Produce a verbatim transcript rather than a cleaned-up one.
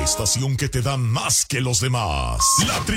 estación que te da más que los demás. La